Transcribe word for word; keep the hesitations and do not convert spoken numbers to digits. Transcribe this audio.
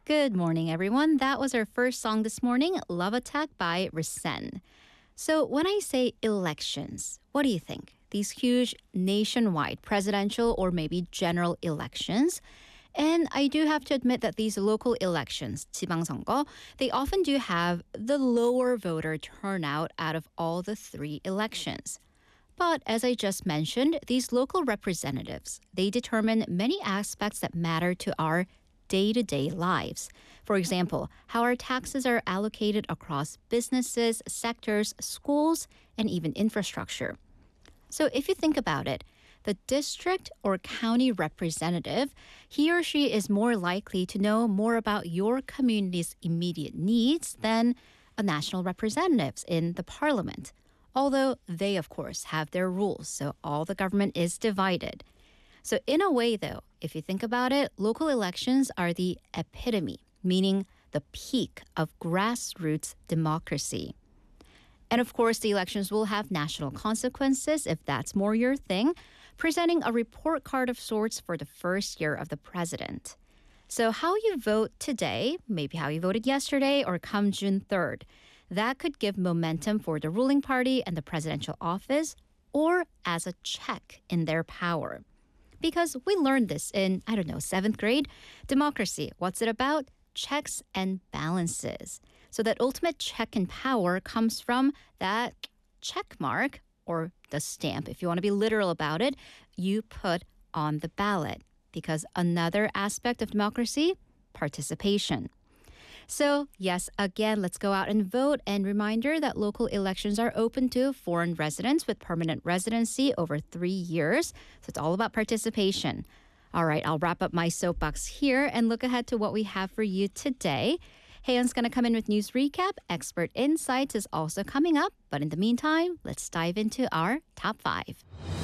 Good morning, everyone. That was our first song this morning, Love Attack by Risen. So when I say elections, what do you think? These huge nationwide presidential or maybe general elections. And I do have to admit that these local elections, 지방선거, they often do have the lower voter turnout out of all the three elections. But as I just mentioned, these local representatives, they determine many aspects that matter to our day-to-day lives. For example, how our taxes are allocated across businesses, sectors, schools, and even infrastructure. So if you think about it, the district or county representative, he or she is more likely to know more about your community's immediate needs than a national representative in the parliament. Although they, of course, have their rules, so all the government is divided. So in a way, though, if you think about it, local elections are the epitome, meaning the peak of grassroots democracy. And of course, the elections will have national consequences if that's more your thing, presenting a report card of sorts for the first year of the president. So how you vote today, maybe how you voted yesterday or come June third, that could give momentum for the ruling party and the presidential office or as a check in their power. Because we learned this in, I don't know, seventh grade. Democracy, what's it about? Checks and balances. So that ultimate check and power comes from that check mark or the stamp, if you want to be literal about it, you put on the ballot. Because another aspect of democracy, participation. So, yes, again, let's go out and vote. And reminder that local elections are open to foreign residents with permanent residency over three years. So it's all about participation. All right, I'll wrap up my soapbox here and look ahead to what we have for you today. Haeyeon's going to come in with news recap. Expert Insights is also coming up. But in the meantime, let's dive into our top five.